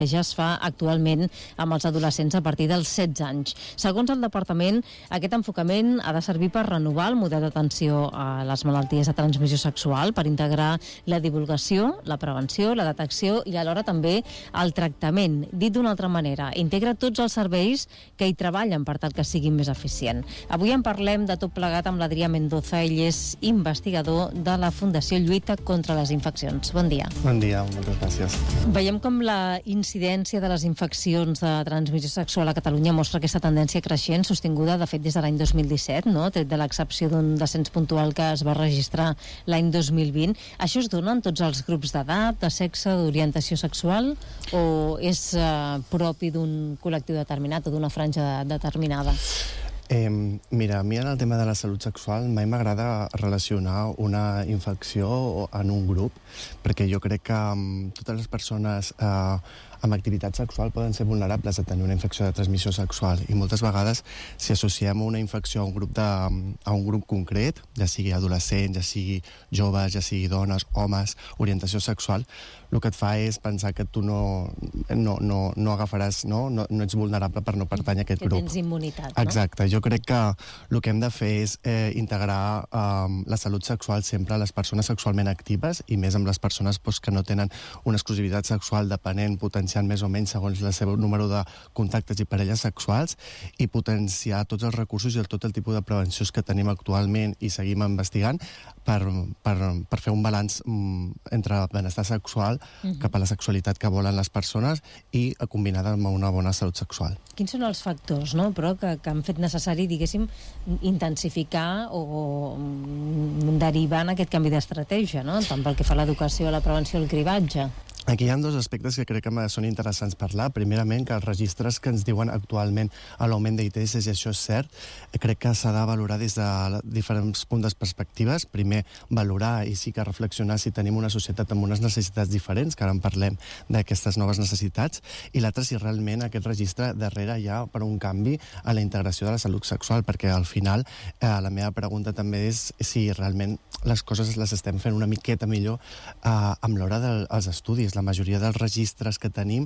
ja es fa actualment amb els adolescents a partir dels 16 anys. Segons el departament, aquest enfocament ha de servir per renovar el model d'atenció a les malalties de transmissió sexual, per integrar la divulgació, la prevenció, la detecció i alhora també el tractament. Dit d'una altra manera, integra tots els serveis que hi treballen per tal que siguin més eficient. Avui en parlem de tot plegat amb l'Adrià Mendoza, ell és investigador de la Fundació Lluita contra les Infeccions. Bon dia. Bon dia, moltes gràcies. Veiem com la incidència de les infeccions de transmissió sexual a Catalunya mostra aquesta tendència creixent, sostinguda de fet des de l'any 2017, no? Tret de l'excepció d'un descens puntual que es va registrar l'any 2020. Això es dona en tots els grups d'edat, de sexe, d'orientació sexual, o és propi d'un col·lectiu determinat o d'una franja determinada? Mira, a mi en el tema de la salut sexual mai m'agrada relacionar una infecció en un grup, perquè jo crec que totes les persones amb activitat sexual poden ser vulnerables a tenir una infecció de transmissió sexual, i moltes vegades si associem una infecció a un grup concret, ja sigui adolescent, ja sigui joves, ja sigui dones, homes, orientació sexual, el que et fa és pensar que tu no agafaràs, no ets vulnerable per no pertànyer a aquest grup. Que tens immunitat, no? Exacte, jo crec que el que hem de fer és integrar la salut sexual sempre a les persones sexualment actives, i més amb les persones que no tenen una exclusivitat sexual depenent, potenciant més o menys segons el seu número de contactes i parelles sexuals, i potenciar tots els recursos i tot el tipus de prevencions que tenim actualment i seguim investigant per fer un balanç entre benestar sexual cap a la sexualitat que volen les persones i combinada amb una bona salut sexual. Quins són els factors, no, però que han fet necessari, diguéssim, intensificar o derivar en aquest canvi d'estratègia, no? Tant pel que fa a l'educació, a la prevenció, al cribatge? Aquí hi ha dos aspectes que crec que són interessants parlar. Primerament, que els registres que ens diuen actualment l'augment d'ITS, i això és cert, crec que s'ha de valorar des de diferents punts de perspectives. Primer, valorar i sí que reflexionar si tenim una societat amb unes necessitats diferents, que ara en parlem d'aquestes noves necessitats, i l'altre, si realment aquest registre darrere hi ha per un canvi a la integració de la salut sexual, perquè al final la meva pregunta també és si realment les coses les estem fent una miqueta millor amb l'hora dels estudis. La majoria dels registres que tenim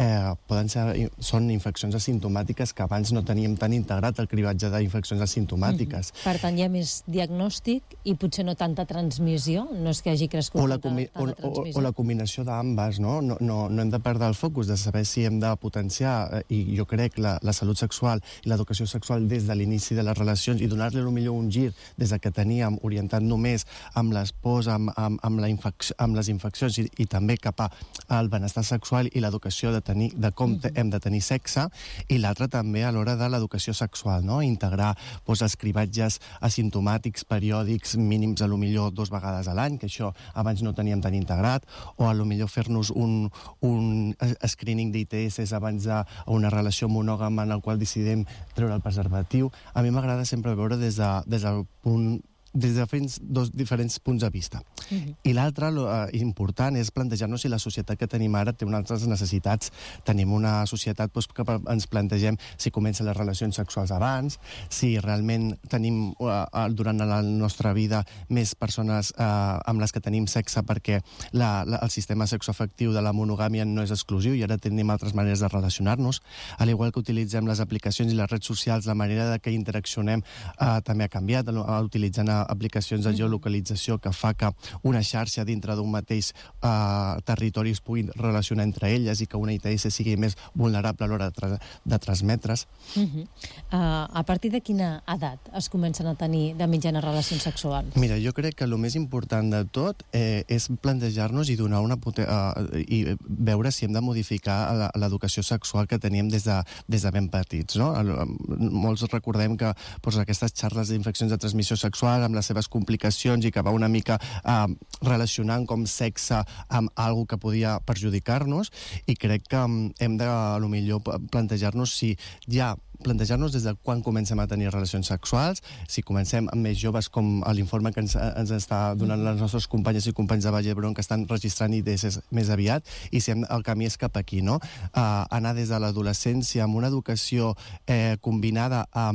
són infeccions asimptomàtiques que abans no teníem tan integrat el cribatge d'infeccions asimptomàtiques. Per tant, hi ha més diagnòstic i potser no tanta transmissió? No és que hagi crescut tanta transmissió? O la combinació d'ambes, no? No hem de perdre el focus de saber si hem de potenciar, i jo crec, la salut sexual i l'educació sexual des de l'inici de les relacions, i donar-li millor un gir des que teníem orientat només amb les pors, amb les infeccions, i també cap al benestar sexual i l'educació de com hem de tenir sexe, i l'altre també a l'hora de l'educació sexual, no? Integrar els cribatges asimptomàtics periòdics mínims, a lo millor 2 vegades a l'any, que això abans no teníem tan integrat, o a lo millor fer-nos un screening d'ITS abans d'una relació monògama en el qual decidim treure el preservatiu. A mi m'agrada sempre veure des de diferents punts de vista. I l'altre, important, és plantejar-nos si la societat que tenim ara té unes altres necessitats. Tenim una societat que ens plantegem si comencen les relacions sexuals abans, si realment tenim durant la nostra vida més persones amb les que tenim sexe, perquè el sistema sexoafectiu de la monogàmia no és exclusiu i ara tenim altres maneres de relacionar-nos. Al igual que utilitzem les aplicacions i les redes socials, la manera que interaccionem també ha canviat, utilitzant aplicacions de geolocalització que fa que una xarxa dintre d'un mateix territori es puguin relacionar entre elles i que una ITS sigui més vulnerable a l'hora de transmetre's. A partir de quina edat es comencen a tenir de mitjana relacions sexuals? Mira, jo crec que el més important de tot és plantejar-nos i donar i veure si hem de modificar l'educació sexual que teníem des de ben petits, no? Molts recordem que aquestes xarles d'infeccions de transmissió sexual amb les seves complicacions i que va una mica relacionant com sexe amb alguna que podia perjudicar-nos, i crec que hem de, potser, plantejar-nos des de quan comencem a tenir relacions sexuals, si comencem amb més joves, com l'informe que ens està donant les nostres companyes i companys de Vall d'Hebron, que estan registrant ITS més aviat, i si el camí és cap aquí, no? Anar des de l'adolescència amb una educació combinada amb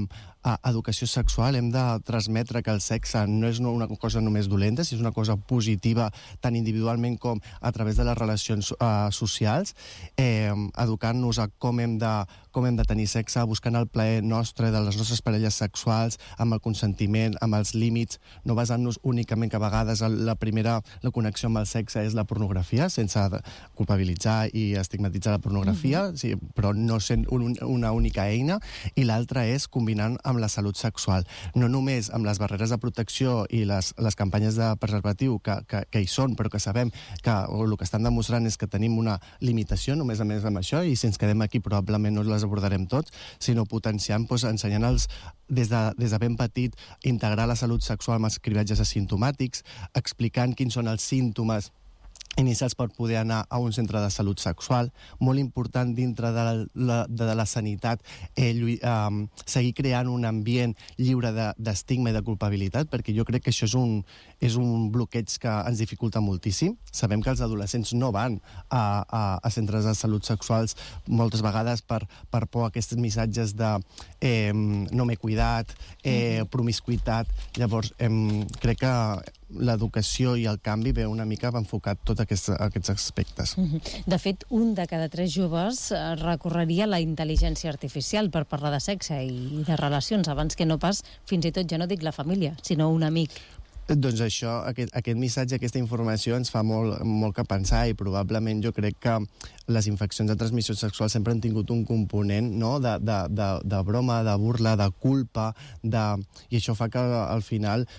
educació sexual, hem de transmetre que el sexe no és una cosa només dolenta, sinó és una cosa positiva tant individualment com a través de les relacions socials, educant-nos a com hem de tenir sexe, buscant el plaer nostre, de les nostres parelles sexuals, amb el consentiment, amb els límits, no basant-nos únicament que a vegades la connexió amb el sexe és la pornografia, sense culpabilitzar i estigmatitzar la pornografia, sí, però no sent una única eina, i l'altra és combinant amb la salut sexual. No només amb les barreres de protecció i les campanyes de preservatiu que hi són, però que sabem que el que estan demostrant és que tenim una limitació només a més amb això, i si ens quedem aquí probablement no les abordarem tots, sinó potenciant, ensenyant-los des de ben petit, integrar la salut sexual amb els cribratges asimptomàtics, explicant quins són els símptomes inicials per poder anar a un centre de salut sexual. Molt important dintre de la sanitat seguir creant un ambient lliure d'estigma i de culpabilitat, perquè jo crec que això és un bloqueig que ens dificulta moltíssim. Sabem que els adolescents no van a centres de salut sexuals moltes vegades per por a aquests missatges de no m'he cuidat, promiscuitat. Llavors, crec que l'educació i el canvi ve una mica enfocat tots aquests aspectes. De fet, un de cada 3 joves recorreria la intel·ligència artificial per parlar de sexe i de relacions, abans que no pas, fins i tot, ja no dic la família, sinó un amic. Doncs això, aquest missatge, aquesta informació ens fa molt que pensar, i probablement jo crec que les infeccions de transmissió sexual sempre han tingut un component, no?, de broma, de burla, de culpa, i això fa que al final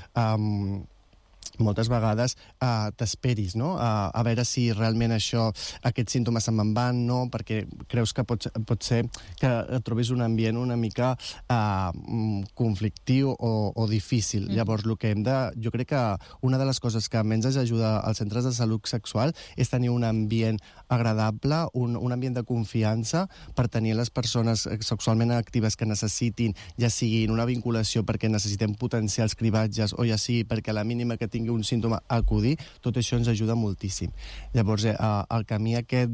moltes vegades t'esperis, no?, a veure si realment aquests símptomes se me'n van, no?, perquè creus que pot ser que et trobis un ambient una mica conflictiu o difícil. Llavors, jo crec que una de les coses que menys ajuda als centres de salut sexual és tenir un ambient agradable, un ambient de confiança per tenir les persones sexualment actives que necessitin, ja siguin una vinculació perquè necessitem potenciar els cribatges, o ja sigui perquè a la mínima que tingui un símptoma a acudir, tot això ens ajuda moltíssim. Llavors, el camí aquest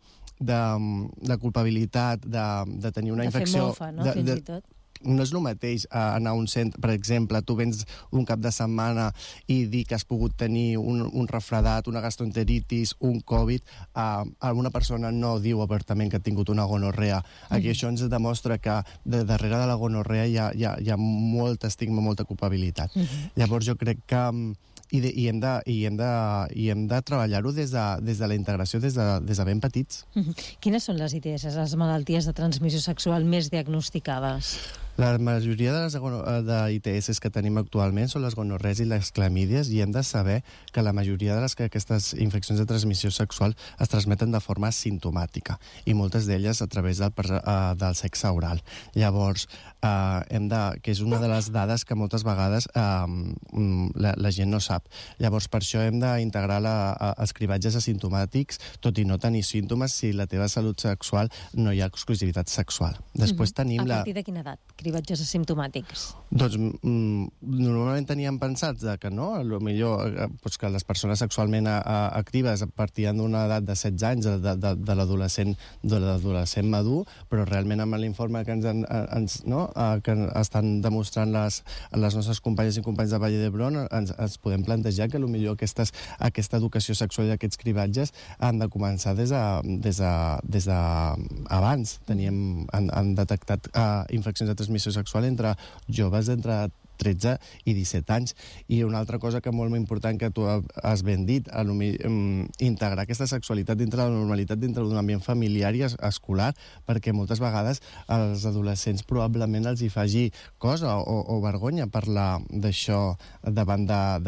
de culpabilitat, de tenir una infecció... De fer mofa, no?, fins i tot. No és el mateix anar a un centre, per exemple, tu vens un cap de setmana i dir que has pogut tenir un refredat, una gastroenteritis, un Covid, alguna persona no diu obertament que ha tingut una gonorrea. Aquí això ens demostra que darrere de la gonorrea hi ha molt estigma, molta culpabilitat. Llavors jo crec que i hem de treballar-ho des de la integració, des de ben petits. Quines són les ITS, les malalties de transmissió sexual més diagnosticades? La majoria de les ITS que tenim actualment són les gonorrees i les clamídies, i hem de saber que la majoria d'aquestes infeccions de transmissió sexual es transmeten de forma asimptomàtica, i moltes d'elles a través del sexe oral. Llavors, que és una de les dades que moltes vegades la gent no sap. Llavors, per això hem d'integrar els cribatges asimptomàtics, tot i no tenir símptomes, si la teva salut sexual no hi ha exclusivitat sexual. Després tenim a partir de quina edat? Cribatges asimptomàtics? Doncs normalment teníem pensat que no, potser que les persones sexualment actives partien d'una edat de 16 anys, de l'adolescent madur, però realment amb l'informe que que estan demostrant les nostres companyes i companys de Vall d'Hebron, ens podem plantejar que potser aquesta educació sexual i aquests cribatges han de començar des d'abans. Han detectat infeccions de transmissió sexual entre joves d'entre 13 i 17 anys. I una altra cosa que molt important que tu has ben dit, integrar aquesta sexualitat dintre de la normalitat, dintre d'un ambient familiar i escolar, perquè moltes vegades als adolescents probablement els hi faci cosa o vergonya parlar d'això davant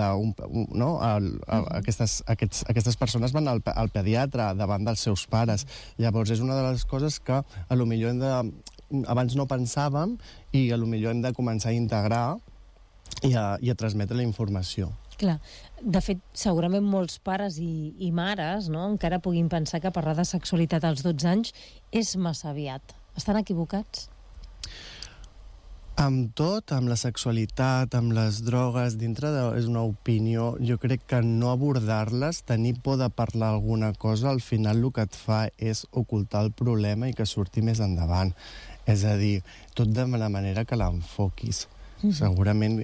aquestes persones van al pediatre davant dels seus pares. Llavors és una de les coses que abans no pensàvem, i potser hem de començar a integrar i a transmetre la informació. Clar, de fet, segurament molts pares i mares encara puguin pensar que parlar de sexualitat als 12 anys és massa aviat. Estan equivocats? Amb tot, amb la sexualitat, amb les drogues, és una opinió, jo crec que no abordar-les, tenir por de parlar alguna cosa, al final el que et fa és ocultar el problema i que surti més endavant. És a dir, tot de la manera que l'enfoquis. Segurament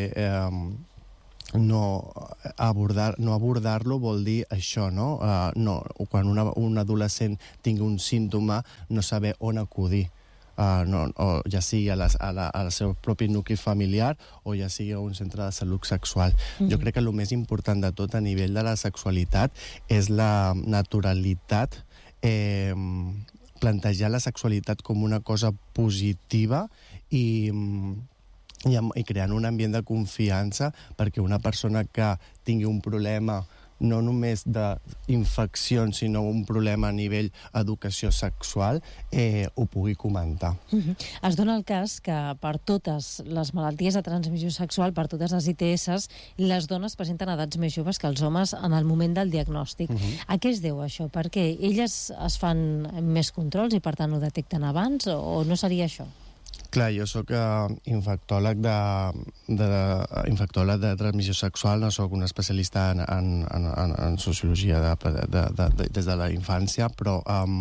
no abordar-lo vol dir això, no? Quan un adolescent tingui un símptoma, no saber on acudir. O ja sigui al seu propi nucli familiar o ja sigui a un centre de salut sexual. Jo crec que el més important de tot a nivell de la sexualitat és la naturalitat, plantejar la sexualitat com una cosa positiva i creant un ambient de confiança perquè una persona que tingui un problema no només d'infeccions, sinó un problema a nivell educació sexual, ho pugui comentar. Es dona el cas que per totes les malalties de transmissió sexual, per totes les ITS, les dones presenten edats més joves que els homes en el moment del diagnòstic. A què es deu això? Perquè elles es fan més controls i per tant ho detecten abans o no seria això? Clar, jo soc infectòleg de transmissió sexual, no soc un especialista en sociologia des de la infància, però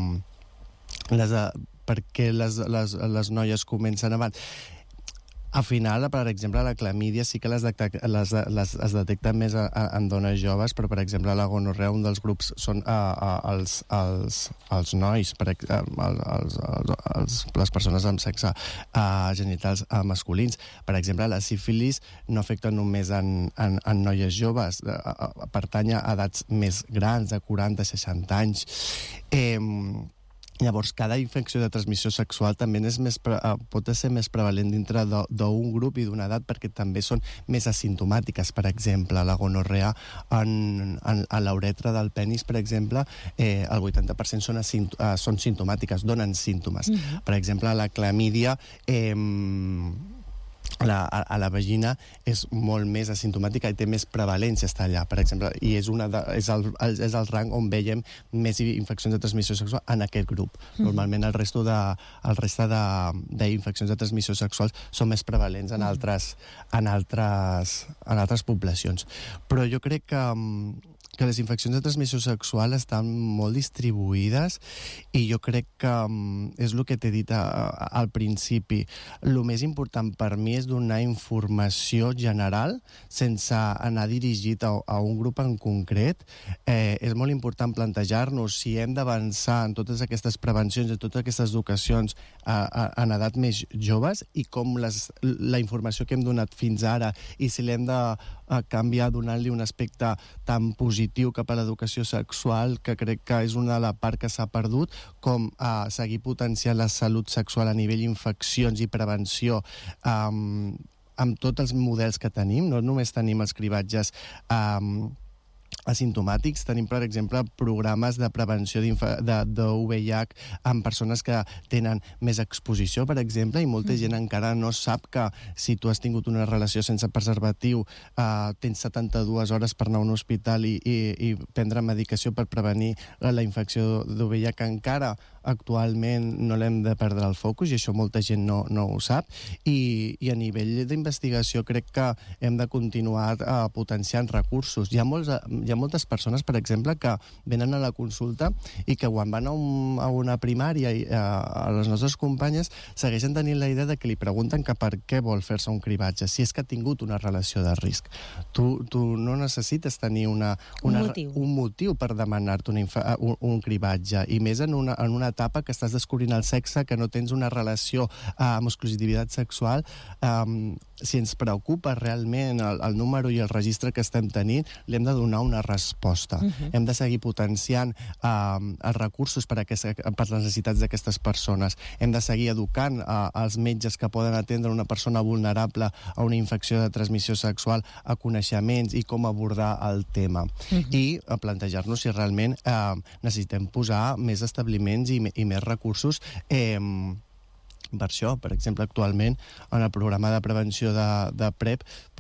per què les noies comencen abans? Al final, per exemple, la clamídia sí que es detecta més en dones joves, però, per exemple, la gonorrea, un dels grups són els nois, les persones amb sexe genitals masculins. Per exemple, la sífilis no afecta només en noies joves, pertany a edats més grans, de 40-60 anys. Llavors, cada infecció de transmissió sexual també pot ser més prevalent dintre d'un grup i d'una edat perquè també són més asimptomàtiques. Per exemple, la gonorrea a l'uretra del penis, per exemple, el 80% són simptomàtiques, donen símptomes. Per exemple, la clamídia a la vagina és molt més asimptomàtica i té més prevalència estar allà, per exemple, i és el rang on veiem més infeccions de transmissió sexual en aquest grup. Normalment el resta d'infeccions de transmissió sexual són més prevalents en altres poblacions. Però jo crec que les infeccions de transmissió sexual estan molt distribuïdes i jo crec que és el que t'he dit al principi. El més important per mi és donar informació general sense anar dirigit a un grup en concret. És molt important plantejar-nos si hem d'avançar en totes aquestes prevencions, en totes aquestes educacions en edat més joves i com la informació que hem donat fins ara i si l'hem de canviar donant-li un aspecte tan positiu cap a l'educació sexual, que crec que és una de la part que s'ha perdut, com seguir potenciant la salut sexual a nivell infeccions i prevenció amb tots els models que tenim. No només tenim els cribatges asimptomàtics, tenim, per exemple, programes de prevenció de VIH en persones que tenen més exposició, per exemple, i molta gent encara no sap que si tu has tingut una relació sense preservatiu, tens 72 hores per anar a un hospital i prendre medicació per prevenir la infecció de VIH, que encara actualment no l'hem de perdre el focus, i això molta gent no ho sap, i a nivell d'investigació crec que hem de continuar potenciant recursos. Hi ha moltes persones, per exemple, que venen a la consulta i que quan van a una primària a les nostres companyes segueixen tenint la idea de que li pregunten que per què vol fer-se un cribatge, si és que ha tingut una relació de risc. Tu no necessites tenir un motiu per demanar-te un cribatge, i més en una etapa que estàs descobrint el sexe, que no tens una relació amb exclusivitat sexual. Si ens preocupa realment el número i el registre que estem tenint, li hem de donar una resposta. Hem de seguir potenciant els recursos per les necessitats d'aquestes persones. Hem de seguir educant els metges que poden atendre una persona vulnerable a una infecció de transmissió sexual a coneixements i com abordar el tema. I plantejar-nos si realment necessitem posar més establiments i més recursos per això. Per exemple, actualment, en el programa de prevenció de PrEP,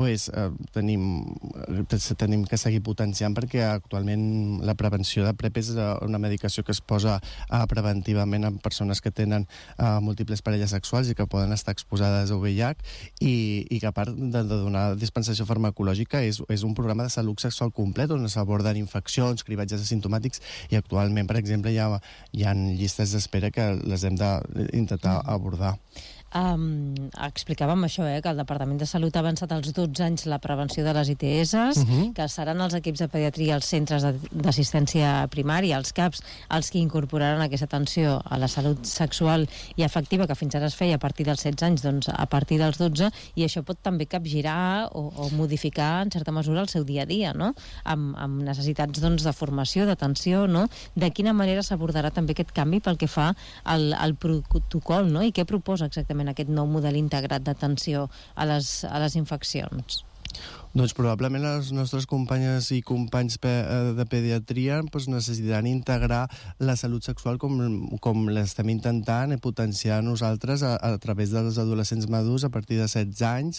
tenim que seguir potenciant, perquè actualment la prevenció de PrEP és una medicació que es posa preventivament en persones que tenen múltiples parelles sexuals i que poden estar exposades a VIH, i que a part de donar dispensació farmacològica és un programa de salut sexual complet on s'aborden infeccions, cribatges asimptomàtics, i actualment, per exemple, hi ha llistes d'espera que les hem d'intentar abordar abordar. Explicàvem això, que el Departament de Salut ha avançat als 12 anys la prevenció de les ITS, que seran els equips de pediatria als centres d'assistència primària, els CAPs, els que incorporaran aquesta atenció a la salut sexual i afectiva, que fins ara es feia a partir dels 16 anys, doncs a partir dels 12, i això pot també capgirar o modificar en certa mesura el seu dia a dia, no? Amb necessitats doncs, de formació, d'atenció, no? De quina manera s'abordarà també aquest canvi pel que fa al protocol, no? I què proposa exactament aquest nou model integrat d'atenció a les infeccions? Doncs probablement les nostres companyes i companys de pediatria necessitaran integrar la salut sexual com l'estem intentant potenciar nosaltres a través dels adolescents madurs a partir de 16 anys,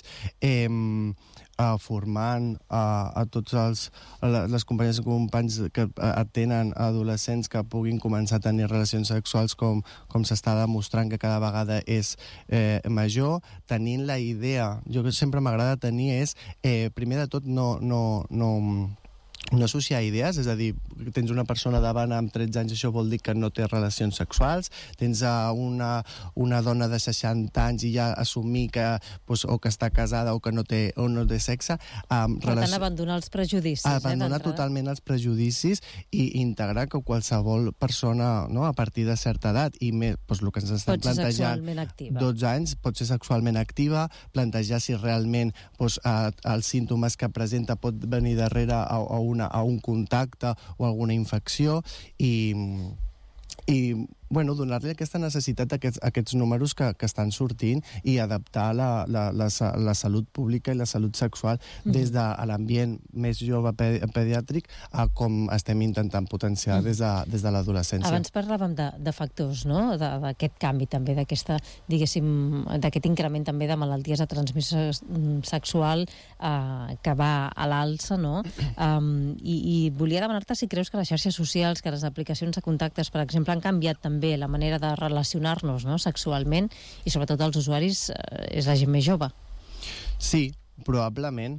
formant a tots les companyes i companys que atenen adolescents que puguin començar a tenir relacions sexuals com s'està demostrant que cada vegada és major, tenint la idea, jo que sempre m'agrada tenir és, primer de tot, no associar idees, és a dir, tens una persona davant amb 13 anys, això vol dir que no té relacions sexuals, tens una dona de 60 anys i ja assumir que o que està casada o que no té sexe. Per tant, abandonar els prejudicis. Abandonar totalment els prejudicis i integrar que qualsevol persona, no, a partir de certa edat, i més, el que ens estan plantejant 12 anys, pot ser sexualment activa, plantejar si realment els símptomes que presenta pot venir darrere a un contacte o alguna infecció i donar-li aquesta necessitat a aquests números que estan sortint i adaptar la salut pública i la salut sexual des de l'ambient més jove pediàtric a com estem intentant potenciar des de l'adolescència. Abans parlàvem de factors, no?, d'aquest canvi també, d'aquest increment també de malalties de transmissió sexual que va a l'alça, no? I volia demanar-te si creus que les xarxes socials, que les aplicacions de contactes, per exemple, han canviat també la manera de relacionar-nos, no?, sexualment, i sobretot els usuaris és la gent més jove. Sí, probablement.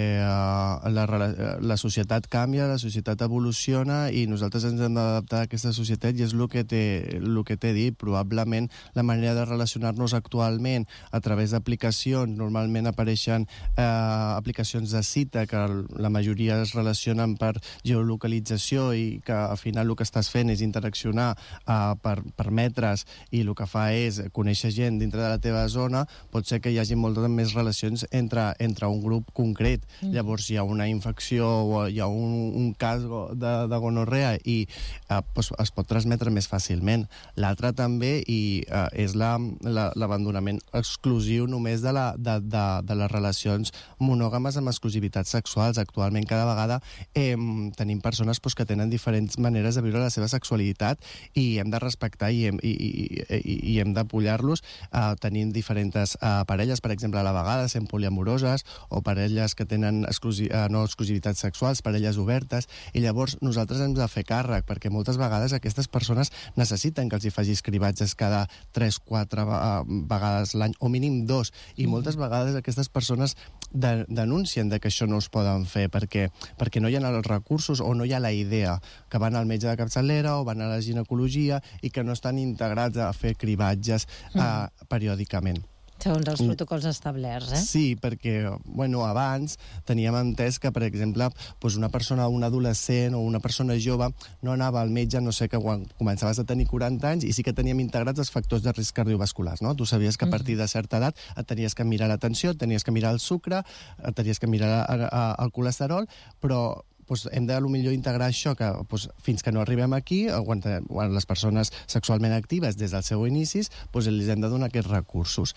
La societat canvia, la societat evoluciona i nosaltres ens hem d'adaptar a aquesta societat i és el que t'he dit. Probablement la manera de relacionar-nos actualment a través d'aplicacions, normalment apareixen aplicacions de cita que la majoria es relacionen per geolocalització i que al final el que estàs fent és interaccionar per metres i el que fa és conèixer gent dintre de la teva zona, pot ser que hi hagi moltes més relacions entre un grup concret. Llavors hi ha una infecció o hi ha un cas de gonorrea i es pot transmetre més fàcilment. L'altre també és l'abandonament exclusiu només de les relacions monògames amb exclusivitats sexuals. Actualment cada vegada tenim persones que tenen diferents maneres de viure la seva sexualitat i hem de respectar i hem d'apollar-los tenint diferents parelles, per exemple, a la vegada, sent poliamoroses o parelles que tenen no exclusivitats sexuals, parelles obertes, i llavors nosaltres hem de fer càrrec, perquè moltes vegades aquestes persones necessiten que els hi facis cribatges cada 3-4 vegades l'any, o mínim 2, i moltes vegades aquestes persones denuncien que això no es poden fer perquè no hi ha els recursos o no hi ha la idea, que van al metge de capçalera o van a la ginecologia i que no estan integrats a fer cribatges periòdicament. Segons els protocols establerts, Sí, perquè, abans teníem entès que, per exemple, una persona, un adolescent o una persona jove no anava al metge, no sé, que quan començaves a tenir 40 anys i sí que teníem integrats els factors de risc cardiovasculars, no? Tu sabies que a partir de certa edat et tenies que mirar la tensió, et tenies que mirar el sucre, et tenies que mirar el colesterol, però hem de potser integrar això que fins que no arribem aquí, quan les persones sexualment actives des del seu inici, els hem de donar aquests recursos.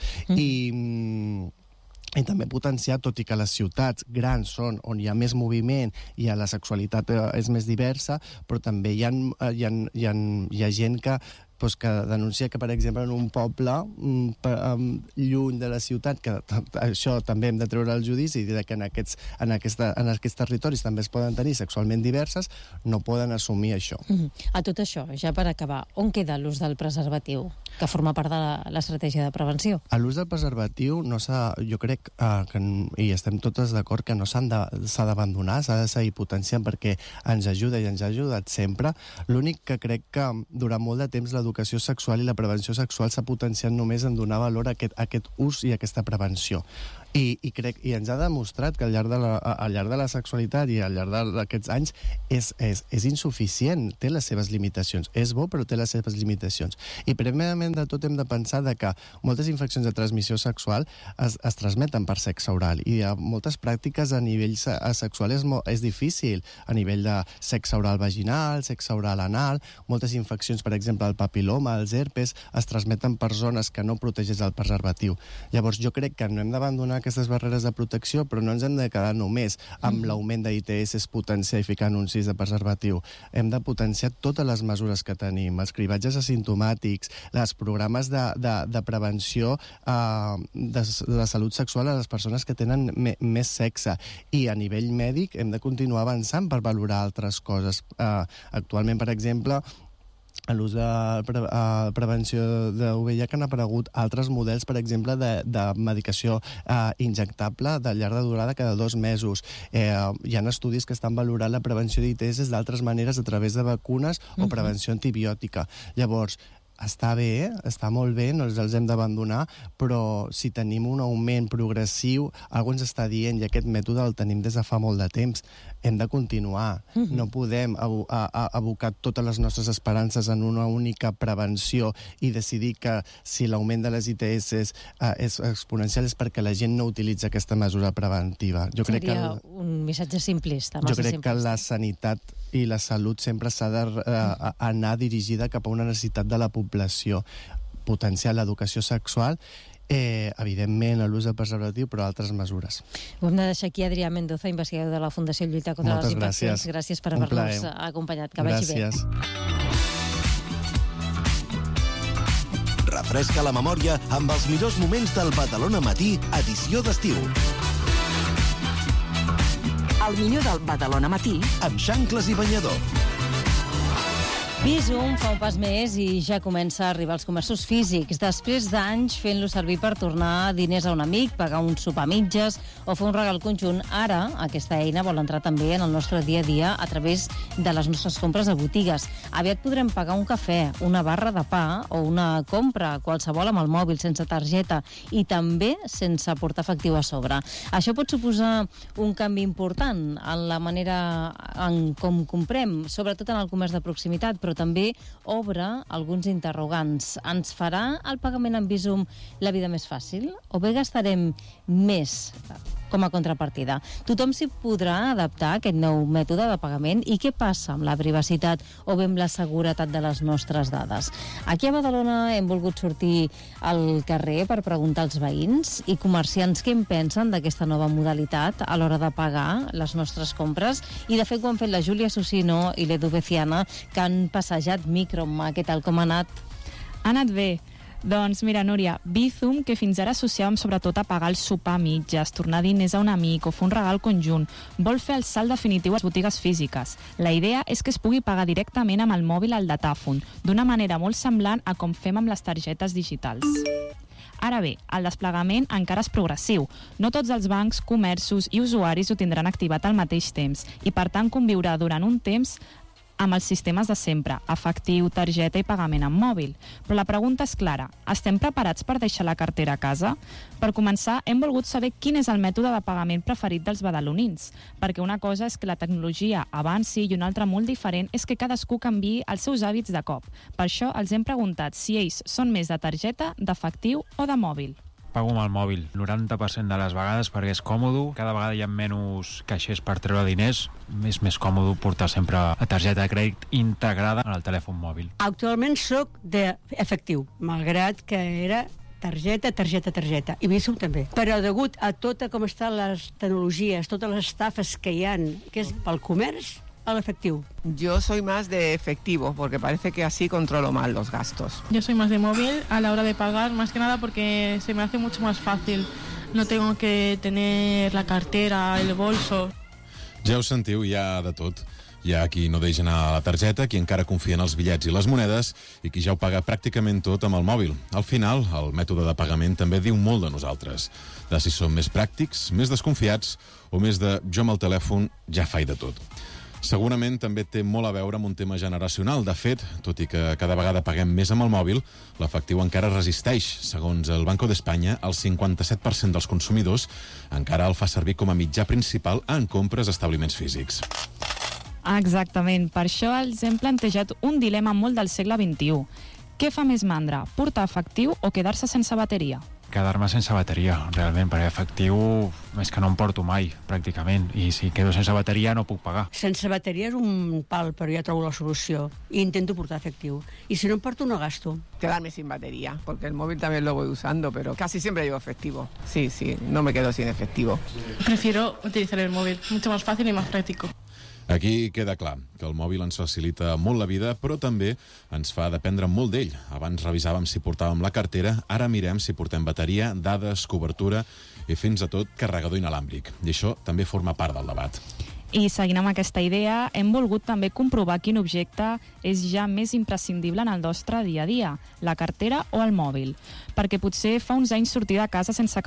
I també potenciar, tot i que les ciutats grans són on hi ha més moviment i la sexualitat és més diversa, però també hi ha gent que denuncia que, per exemple, en un poble lluny de la ciutat, que això també hem de treure el judici, i que en aquests territoris també es poden tenir sexualment diverses, no poden assumir això. A tot això, ja per acabar, on queda l'ús del preservatiu? que forma part de l'estratègia de prevenció. A l'ús del preservatiu jo crec que, i estem totes d'acord, que no s'ha d'abandonar, s'ha de seguir potenciant perquè ens ajuda i ens ha ajudat sempre. L'únic que crec que durant molt de temps l'educació sexual i la prevenció sexual s'ha potenciat només en donar valor a aquest ús i a aquesta prevenció. I ens ha demostrat que al llarg de la sexualitat i al llarg d'aquests anys és insuficient, té les seves limitacions. És bo, però té les seves limitacions. I primerament de tot hem de pensar que moltes infeccions de transmissió sexual es transmeten per sexe oral i hi ha moltes pràctiques a nivell sexual és difícil, a nivell de sexe oral vaginal, sexe oral anal, moltes infeccions, per exemple, el papiloma, els herpes, es transmeten per zones que no protegeix el preservatiu. Llavors jo crec que no hem d'abandonar aquestes barreres de protecció, però no ens hem de quedar només amb l'augment d'ITS potenciar i ficar anuncis de preservatiu. Hem de potenciar totes les mesures que tenim, els cribatges asimptomàtics, els programes de prevenció de la salut sexual a les persones que tenen més sexe. I a nivell mèdic hem de continuar avançant per valorar altres coses. Actualment, per exemple, a l'ús de prevenció de VIH han aparegut altres models, per exemple, de medicació injectable de llarga durada cada 2 mesos. Hi ha estudis que estan valorant la prevenció d'ITS d'altres maneres a través de vacunes o prevenció antibiòtica. Llavors, està bé, està molt bé, no els hem d'abandonar, però si tenim un augment progressiu, algú ens està dient, i aquest mètode el tenim des de fa molt de temps, hem de continuar. No podem abocar totes les nostres esperances en una única prevenció i decidir que si l'augment de les ITS és exponencial és perquè la gent no utilitza aquesta mesura preventiva. Seria un missatge simplista. Jo crec que la sanitat i la salut sempre s'ha d'anar dirigida cap a una necessitat de la població. Potenciar l'educació sexual, evidentment l'ús del preservatiu, però altres mesures. Ho hem de deixar aquí. Adrià Mendoza, investigador de la Fundació Lluita contra les Infeccions. Gràcies per haver-nos acompanyat. Que vagi bé. Gràcies. Refresca la memòria amb els millors moments del Badalona Matí, edició d'estiu. El millor del Badalona Matí amb xancles i banyador. Bizum fa un pas més i ja comença a arribar als comerços físics. Després d'anys fent-lo servir per tornar diners a un amic, pagar un sopar a mitges o fer un regal conjunt, ara aquesta eina vol entrar també en el nostre dia a dia a través de les nostres compres a botigues. Aviat podrem pagar un cafè, una barra de pa o una compra qualsevol amb el mòbil, sense targeta i també sense portar efectiu a sobre. Això pot suposar un canvi important en la manera en com comprem, sobretot en el comerç de proximitat, però també obre alguns interrogants. Ens farà el pagament en Bizum la vida més fàcil? O bé gastarem més com a contrapartida? Tothom s'hi podrà adaptar a aquest nou mètode de pagament? I què passa amb la privacitat o bé amb la seguretat de les nostres dades? Aquí a Badalona hem volgut sortir al carrer per preguntar als veïns i comerciants què en pensen d'aquesta nova modalitat a l'hora de pagar les nostres compres. I de fet ho han fet la Júlia Susino i l'Edu Beciana, que han passejat Micromà. Què tal, com ha anat? Ha anat bé. Doncs mira, Núria, Bizum, que fins ara associàvem sobretot a pagar el sopar a mitges, tornar diners a un amic o fer un regal conjunt, vol fer el salt definitiu a les botigues físiques. La idea és que es pugui pagar directament amb el mòbil al datàfon, d'una manera molt semblant a com fem amb les targetes digitals. Ara bé, el desplegament encara és progressiu. No tots els bancs, comerços i usuaris ho tindran activat al mateix temps i, per tant, conviurà durant un temps amb els sistemes de sempre, efectiu, targeta i pagament amb mòbil. Però la pregunta és clara. Estem preparats per deixar la cartera a casa? Per començar, hem volgut saber quin és el mètode de pagament preferit dels badalonins, perquè una cosa és que la tecnologia avanci i una altra molt diferent és que cadascú canviï els seus hàbits de cop. Per això els hem preguntat si ells són més de targeta, d'efectiu o de mòbil. Pago amb el mòbil, 90% de les vegades, perquè és còmode. Cada vegada hi ha menys caixers per treure diners. És més còmode portar sempre la targeta de crèdit integrada en el telèfon mòbil. Actualment soc d'efectiu, malgrat que era targeta, i Bizum també. Però degut a tota com estan les tecnologies, totes les estafes que hi ha, que és pel comerç, al efectivo. Yo soy más de efectivo, porque parece que así controlo más los gastos. Yo soy más de móvil a la hora de pagar, más que nada porque se me hace mucho más fácil. No tengo que tener la cartera, el bolso. Ja ho sentiu, hi ha de tot. Hi ha qui no deixa anar la targeta, qui encara confia en els bitllets i les monedes i qui ja ho paga pràcticament tot amb el mòbil. Al final, el mètode de pagament també diu molt de nosaltres. De si som més pràctics, més desconfiats o més de jo amb el telèfon ja faig de tot. Segurament també té molt a veure amb un tema generacional. De fet, tot i que cada vegada paguem més amb el mòbil, l'efectiu encara resisteix. Segons el Banco d'Espanya, el 57% dels consumidors encara el fa servir com a mitjà principal en compres a establiments físics. Exactament. Per això els hem plantejat un dilema molt del segle XXI. Què fa més mandra, portar efectiu o quedar-se sense bateria? Quedar-me sense bateria, realment, perquè efectiu és que no em porto mai, pràcticament, i si quedo sense bateria no puc pagar. Sense bateria és un pal, però ja trobo la solució. I intento portar efectiu. Y si no em porto, no gasto. Quedarme sin batería, porque el móvil también lo voy usando, pero casi siempre llevo efectivo. Sí, no me quedo sin efectivo. Prefiero utilizar el móvil, mucho más fácil y más práctico. Aquí queda clar que el mòbil ens facilita molt la vida, però també ens fa dependre molt d'ell. Abans revisàvem si portàvem la cartera, ara mirem si portem bateria, dades, cobertura i fins a tot carregador inalàmbric. I això també forma part del debat. I seguint amb aquesta idea, hem volgut també comprovar quin objecte és ja més imprescindible en el nostre dia a dia, la cartera o el mòbil. Perquè potser fa uns anys sortir de casa sense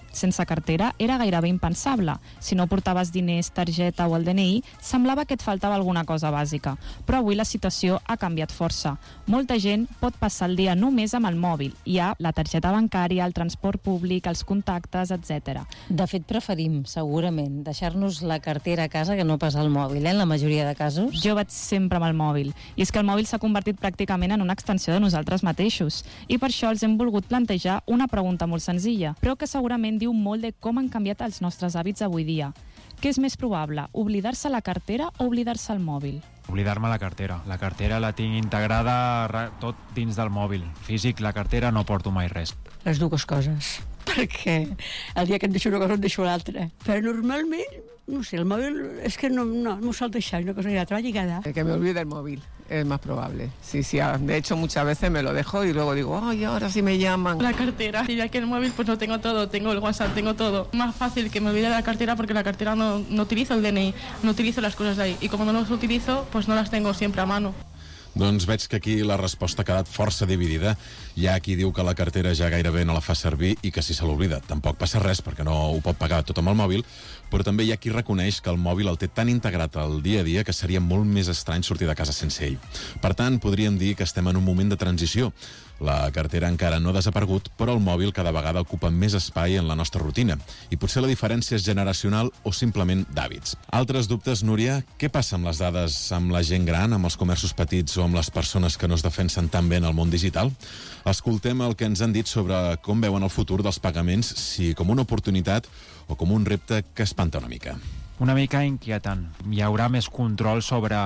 cartera era gairebé impensable. Si no portaves diners, targeta o el DNI, semblava que et faltava alguna cosa bàsica. Però avui la situació ha canviat força. Molta gent pot passar el dia només amb el mòbil. Hi ha la targeta bancària, el transport públic, els contactes, etc. De fet, preferim, segurament, deixar-nos la cartera a casa que no pas al mòbil, en la majoria de casos. Jo vaig sempre amb el mòbil. I és que el mòbil s'ha convertit pràcticament en una extensió de nosaltres mateixos. I per això els hem volgut plantejar una pregunta molt senzilla, però que segurament diu molt de com han canviat els nostres hàbits avui dia. Què és més probable, oblidar-se la cartera o oblidar-se el mòbil? Oblidar-me la cartera. La cartera la tinc integrada tot dins del mòbil. Físic, la cartera no porto mai res. Les dues coses. Perquè el dia que em deixo una cosa em deixo l'altra. Però normalment, no sé, el mòbil és que no m'ho sol deixar, una cosa que va lligada. Que me olvide el móvil, es más probable. Sí, de hecho muchas veces me lo dejo y luego digo, ay, ahora sí me llaman. La cartera, y ya que el móvil pues lo tengo todo, tengo el WhatsApp, tengo todo. Más fácil que me olvide la cartera porque la cartera no utilizo el DNI, no utilizo las cosas de ahí. Y como no los utilizo, pues no las tengo siempre a mano. Doncs veig que aquí la resposta ha quedat força dividida. Hi ha qui diu que la cartera ja gairebé no la fa servir i que si se l'oblida tampoc passa res perquè no ho pot pagar tot amb el mòbil, però també hi ha qui reconeix que el mòbil el té tan integrat al dia a dia que seria molt més estrany sortir de casa sense ell. Per tant, podríem dir que estem en un moment de transició. La cartera encara no ha desaparegut, però el mòbil cada vegada ocupa més espai en la nostra rutina. I potser la diferència és generacional o simplement d'hàbits. Altres dubtes, Núria? Què passa amb les dades amb la gent gran, amb els comerços petits o amb les persones que no es defensen tan bé en el món digital? Escoltem el que ens han dit sobre com veuen el futur dels pagaments, si com una oportunitat o com un repte que espanta una mica. Una mica inquietant. Hi haurà més control sobre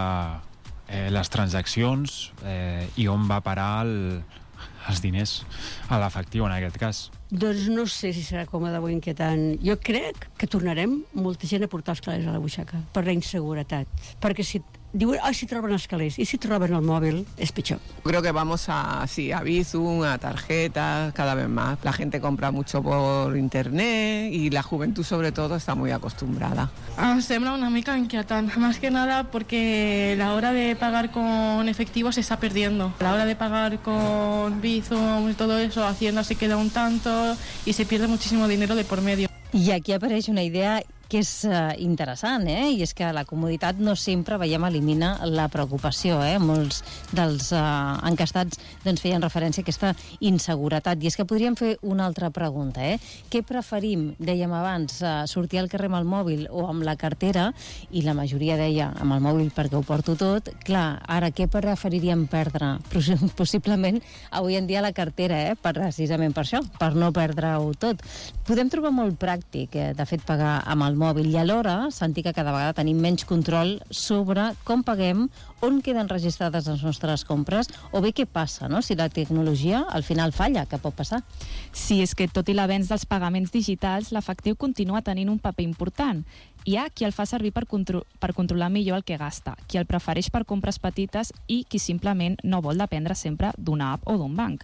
les transaccions i on va parar els diners, a l'efectiu en aquest cas. Doncs no sé si serà còmode o inquietant. Jo crec que tornarem molta gent a portar els calés a la butxaca per la inseguretat. Perquè si diuen, si troben els calés i si troben el mòbil, és pitjor. Creo que vamos a Bizum, a tarjetas, cada vez más. La gente compra mucho por internet y la juventud sobre todo está muy acostumbrada. Em sembla una mica inquietant, más que nada porque la hora de pagar con efectivo se está perdiendo. La hora de pagar con Bizum y todo eso, Hacienda se queda un tanto y se pierde muchísimo dinero de por medio. I aquí apareix una idea que és interessant, i és que la comoditat no sempre, veiem, elimina la preocupació. Molts dels encastats feien referència a aquesta inseguretat. I és que podríem fer una altra pregunta. Què preferim, dèiem abans, sortir al carrer amb el mòbil o amb la cartera? I la majoria deia amb el mòbil perquè ho porto tot. Clar, ara què preferiríem perdre? Possiblement avui en dia la cartera, precisament per això, per no perdre-ho tot. Podem trobar molt pràctic, de fet, pagar amb el mòbil i alhora sentir que cada vegada tenim menys control sobre com paguem, on queden registrades les nostres compres o bé què passa, si la tecnologia al final falla, què pot passar? Sí, és que tot i l'avenç dels pagaments digitals, l'efectiu continua tenint un paper important. Hi ha qui el fa servir per controlar millor el que gasta, qui el prefereix per compres petites i qui simplement no vol dependre sempre d'una app o d'un banc.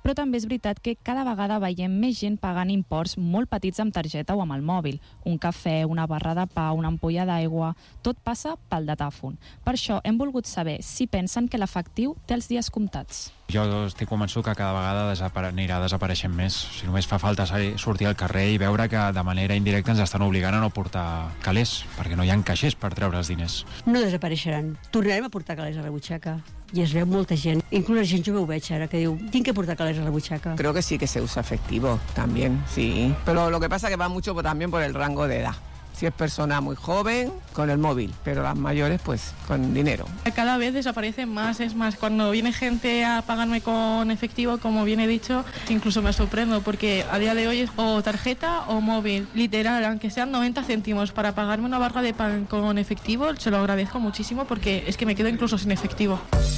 Però també és veritat que cada vegada veiem més gent pagant imports molt petits amb targeta o amb el mòbil. Un cafè, una barra de pa, una ampolla d'aigua... Tot passa pel datàfon. Per això hem volgut saber si pensen que l'efectiu té els dies comptats. Jo estic convençut que cada vegada anirà desapareixent més. Si només fa falta sortir al carrer i veure que de manera indirecta ens estan obligant a no portar calés, perquè no hi ha caixers per treure els diners. No desapareixeran. Tornarem a portar calés a la butxaca. I es veu molta gent, inclús la gent jove ho veig ara, que diu, tinc que portar calés a la butxaca. Creo que sí que se usa efectivo también, sí. Pero lo que pasa es que va mucho también por el rango de edad. Si es persona muy joven, con el móvil, pero las mayores, pues, con dinero. Cada vez desaparecen más, es más, cuando viene gente a pagarme con efectivo, como bien he dicho, incluso me sorprendo, porque a día de hoy es o tarjeta o móvil, literal, aunque sean 90 céntimos, para pagarme una barra de pan con efectivo, se lo agradezco muchísimo, porque es que me quedo incluso sin efectivo.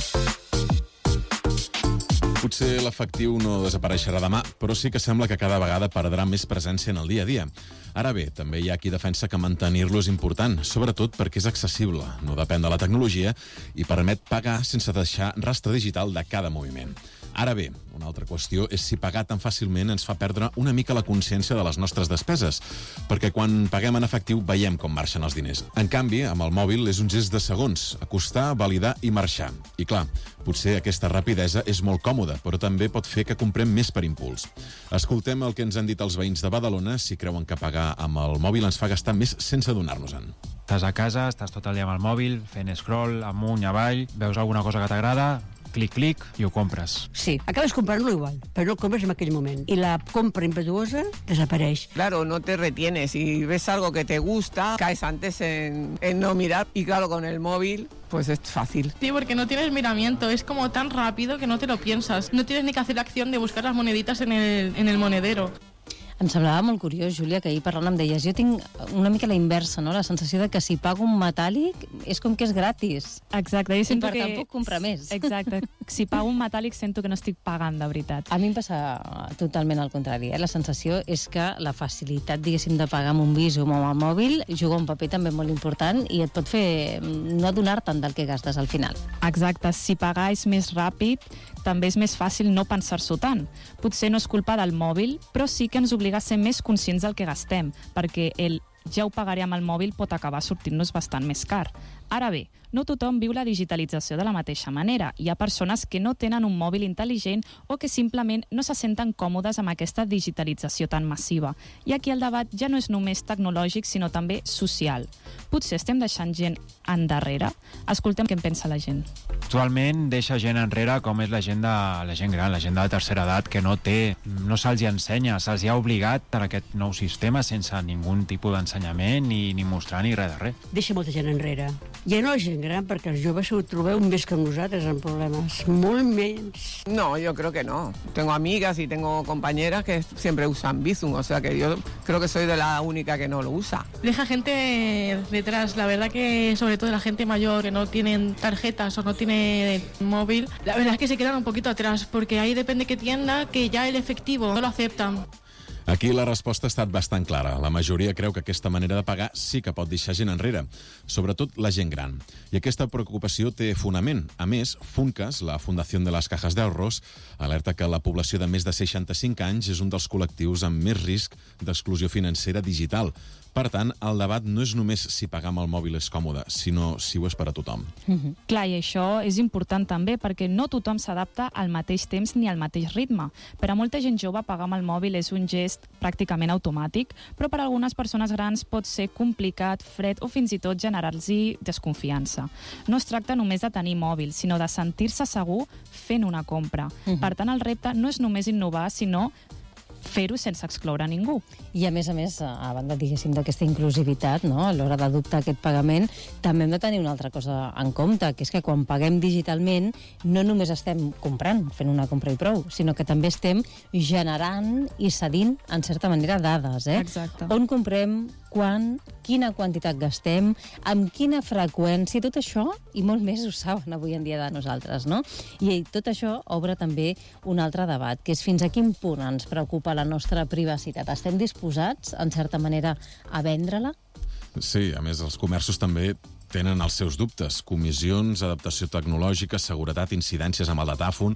Potser l'efectiu no desapareixerà demà, però sí que sembla que cada vegada perdrà més presència en el dia a dia. Ara bé, també hi ha qui defensa que mantenir-lo és important, sobretot perquè és accessible, no depèn de la tecnologia i permet pagar sense deixar rastre digital de cada moviment. Ara bé, una altra qüestió és si pagar tan fàcilment ens fa perdre una mica la consciència de les nostres despeses, perquè quan paguem en efectiu veiem com marxen els diners. En canvi, amb el mòbil és un gest de segons, acostar, validar i marxar. I clar, potser aquesta rapidesa és molt còmoda, però també pot fer que comprem més per impuls. Escoltem el que ens han dit els veïns de Badalona si creuen que pagar amb el mòbil ens fa gastar més sense adonar-nos-en. Estàs a casa, estàs tot el dia amb el mòbil, fent scroll, amunt, avall, veus alguna cosa que t'agrada, clic, clic, i ho compres. Sí, acabes comprant-lo igual, però no el compres en aquell moment. I la compra impetuosa desapareix. Claro, no te retienes. Si ves algo que te gusta, caes antes en no mirar. Y claro, con el móvil, pues es fácil. Sí, porque no tienes miramiento, es como tan rápido que no te lo piensas. No tienes ni que hacer la acción de buscar las moneditas en el monedero. Em semblava molt curiós, Júlia, que ahir parlant em deies, jo tinc una mica la inversa, no? La sensació de que si pago un metàl·lic és com que és gratis. Exacte. I per tant puc comprar més. Exacte. Si pago un metàl·lic sento que no estic pagant de veritat. A mi em passa totalment al contrari. La sensació és que la facilitat, diguéssim, de pagar amb un Bizum o amb el mòbil juga un paper també molt important i et pot fer no adonar-te'n del que gastes al final. Exacte. Si pagar és més ràpid, també és més fàcil no pensar-s'ho tant. Potser no és culpa del mòbil, però sí que ens obliga a ser més conscients del que gastem, perquè el ja ho pagaré amb el mòbil pot acabar sortint-nos bastant més car. Ara bé, no tothom viu la digitalització de la mateixa manera. Hi ha persones que no tenen un mòbil intel·ligent o que simplement no se senten còmodes amb aquesta digitalització tan massiva. I aquí el debat ja no és només tecnològic, sinó també social. Potser estem deixant gent endarrere? Escoltem què en pensa la gent. Actualment deixa gent enrere com és la gent gran, la gent de la tercera edat, que no se'ls ensenya, se'ls ha obligat a aquest nou sistema sense ningú tipus d'ensenyament ni mostrar ni res de res. Deixa molta gent enrere. Ja no la gent gran, perquè els joves ho trobeu més que nosaltres en problemes. Molt menys. No, yo creo que no. Tengo amigas y tengo compañeras que siempre usan Bizum, o sea que yo creo que soy de la única que no lo usa. Deja gente detrás, la verdad que sobre todo la gente mayor que no tienen tarjetas o no tiene móvil, la verdad es que se quedan un poquito atrás, porque ahí depende qué tienda, que ya el efectivo no lo aceptan. Aquí la resposta ha estat bastant clara. La majoria creu que aquesta manera de pagar sí que pot deixar gent enrere, sobretot la gent gran. I aquesta preocupació té fonament. A més, FUNCAS, la Fundació de les Cajas de Ahorros, alerta que la població de més de 65 anys és un dels col·lectius amb més risc d'exclusió financera digital. Per tant, el debat no és només si pagar amb el mòbil és còmode, sinó si ho és per a tothom. Clar, i això és important també perquè no tothom s'adapta al mateix temps ni al mateix ritme. Per a molta gent jove, pagar amb el mòbil és un gest pràcticament automàtic, però per a algunes persones grans pot ser complicat, fred o fins i tot generar-los desconfiança. No es tracta només de tenir mòbil, sinó de sentir-se segur fent una compra. Per tant, el repte no és només innovar, sinó fer-ho sense excloure ningú. I a més, a banda, diguéssim, d'aquesta inclusivitat, no? A l'hora d'adoptar aquest pagament, també hem de tenir una altra cosa en compte, que és que quan paguem digitalment no només estem comprant, fent una compra i prou, sinó que també estem generant i cedint, en certa manera, dades. Exacte. On comprem, quan, quina quantitat gastem, amb quina freqüència, tot això, i molt més ho saben avui en dia de nosaltres, no? I tot això obre també un altre debat, que és fins a quin punt ens preocupa la nostra privacitat. Estem disposats, en certa manera, a vendre-la? Sí, a més, els comerços també tenen els seus dubtes. Comissions, adaptació tecnològica, seguretat, incidències amb el datàfon...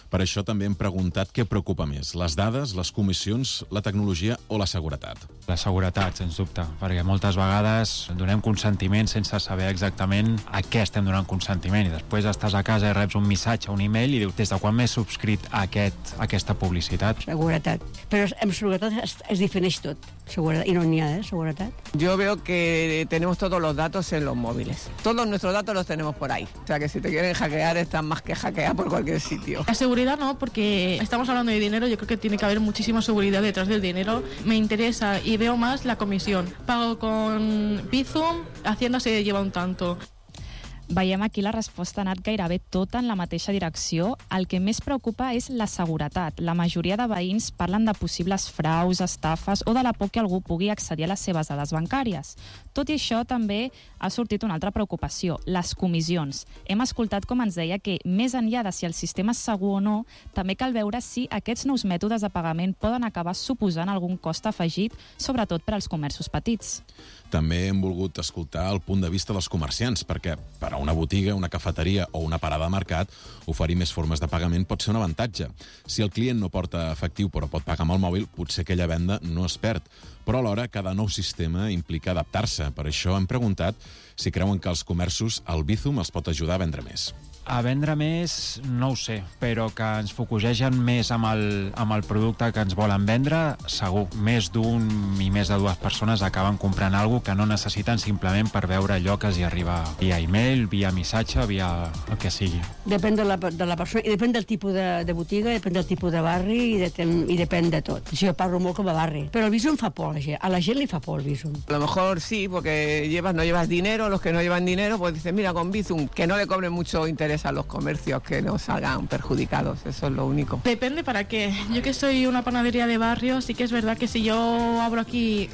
Per això també hem preguntat què preocupa més, les dades, les comissions, la tecnologia o la seguretat. La seguretat, sens dubte, perquè moltes vegades donem consentiment sense saber exactament a què estem donant consentiment i després estàs a casa i reps un missatge, un email i dius des de quan m'he subscrit a aquesta publicitat. Seguretat. Però amb seguretat es defineix tot. Seguretat. I no n'hi ha, seguretat. Yo veo que tenemos todos los datos en los móviles. Todos nuestros datos los tenemos por ahí. O sea que si te quieren hackear, están más que hackear por cualquier sitio. La seguridad no, porque estamos hablando de dinero, yo creo que tiene que haber muchísima seguridad detrás del dinero. Me interesa y veo más la comisión. Pago con Bizum, Hacienda se lleva un tanto. Veiem aquí la resposta ha anat gairebé tota en la mateixa direcció. El que més preocupa és la seguretat. La majoria de veïns parlen de possibles fraus, estafes o de la por que algú pugui accedir a les seves dades bancàries. Tot i això, també ha sortit una altra preocupació, les comissions. Hem escoltat com ens deia que, més enllà de si el sistema és segur o no, també cal veure si aquests nous mètodes de pagament poden acabar suposant algun cost afegit, sobretot per als comerços petits. També hem volgut escoltar el punt de vista dels comerciants, perquè per a una botiga, una cafeteria o una parada de mercat, oferir més formes de pagament pot ser un avantatge. Si el client no porta efectiu però pot pagar amb el mòbil, potser aquella venda no es perd. Però alhora, cada nou sistema implica adaptar-se. Per això hem preguntat si creuen que els comerços, el Bizum, els pot ajudar a vendre més. A vendre més, no ho sé, però que ens focusegen més amb el producte que ens volen vendre, segur. Més d'un i més de dues persones acaben comprant alguna que no necessiten simplement per veure allò que els hi arriba via e-mail, via missatge, via el que sigui. Depèn de la persona, i depèn del tipus de botiga, depèn del tipus de barri i depèn de tot. Jo parlo molt com a barri, però el Bizum fa por a la gent li fa por el Bizum. A lo mejor sí, porque no llevas dinero, los que no llevan dinero, pues dicen, mira, con Bizum, que no le cobren mucho interés a los comercios, que no salgan perjudicados, eso es lo único. Depende para qué. Yo que soy una panadería de barrio, sí que es verdad que si yo abro aquí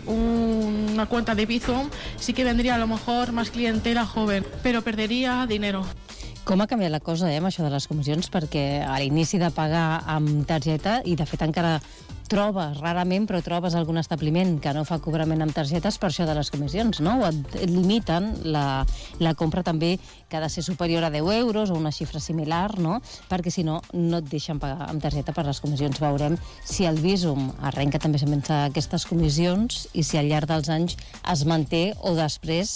una cuenta de Bizum, sí que vendría a lo mejor más clientela joven, pero perdería dinero. Com ha canviat la cosa, amb això de les comissions? Perquè a l'inici de pagar amb targeta, i de fet encara trobes, rarament, però trobes algun establiment que no fa cobrament amb targetes per això de les comissions, no? O et limiten la compra també que ha de ser superior a 10 euros o una xifra similar, no? Perquè si no, no et deixen pagar amb targeta per les comissions. Veurem si el Bizum arrenca també sense aquestes comissions i si al llarg dels anys es manté o després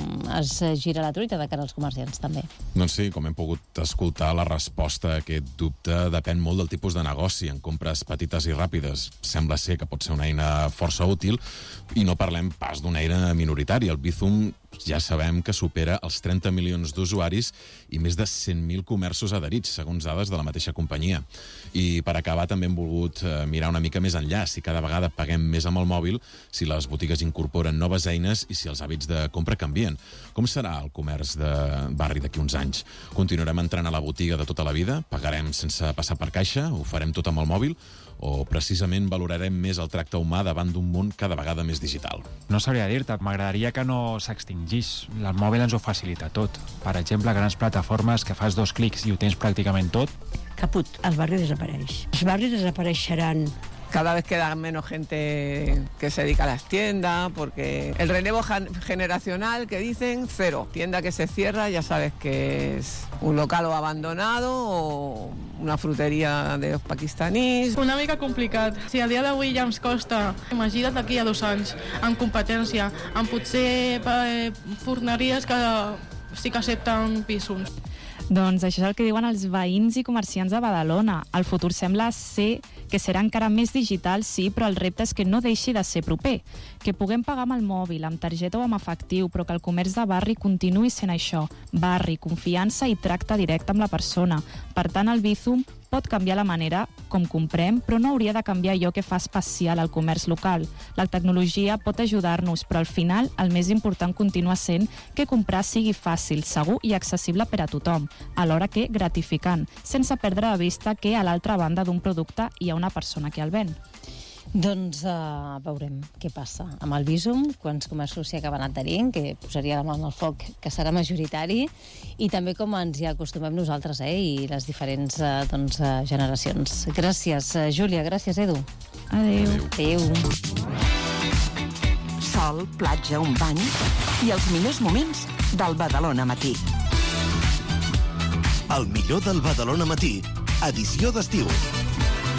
es gira la truita de cara als comerciants també. Doncs sí, com hem pogut escoltar, la resposta a aquest dubte depèn molt del tipus de negoci. En compres petites i ràpides sembla ser que pot ser una eina força útil i no parlem pas d'una eina minoritària. El Bizum ja sabem que supera els 30 milions d'usuaris i més de 100.000 comerços adherits, segons dades de la mateixa companyia. I per acabar també hem volgut mirar una mica més enllà, si cada vegada paguem més amb el mòbil, si les botigues incorporen noves eines i si els hàbits de compra canvien. Com serà el comerç de barri d'aquí uns anys? Continuarem entrant a la botiga de tota la vida? Pagarem sense passar per caixa? Ho farem tot amb el mòbil? O precisament valorarem més el tracte humà davant d'un món cada vegada més digital? No sabria dir-te, m'agradaria que no s'extingís. El mòbil ens ho facilita tot. Per exemple, grans plataformes que fas 2 clics i ho tens pràcticament tot. Caput, el barri desapareix. Els barris desapareixeran. Cada vez queda menos gente que se dedica a las tiendas, porque el relevo generacional que dicen, 0. Tienda que se cierra, ya sabes que es un local o abandonado o una fruteria de los pakistaníes. Una mica complicat. Si a dia d'avui ja ens costa, imagina't d'aquí a 2 anys, amb competència, amb potser forneries que sí que accepten pisos. Doncs això és el que diuen els veïns i comerciants de Badalona. El futur sembla ser que serà encara més digital, sí, però el repte és que no deixi de ser proper. Que puguem pagar amb el mòbil, amb targeta o amb efectiu, però que el comerç de barri continuï sent això. Barri, confiança i tracte directe amb la persona. Per tant, el Bizum pot canviar la manera com comprem, però no hauria de canviar allò que fa especial al comerç local. La tecnologia pot ajudar-nos, però al final el més important continua sent que comprar sigui fàcil, segur i accessible per a tothom, alhora que gratificant, sense perdre de vista que a l'altra banda d'un producte hi ha una persona que el ven. Doncs veurem què passa amb el Bizum, quants comerços s'hi acaben adherint, que posaria la mà en el foc, que serà majoritari, i també com ens hi acostumem nosaltres, i les diferents generacions. Gràcies, Júlia. Gràcies, Edu. Adéu. Adéu. Sol, platja, un bany i els millors moments del Badalona Matí. El millor del Badalona Matí edició d'estiu.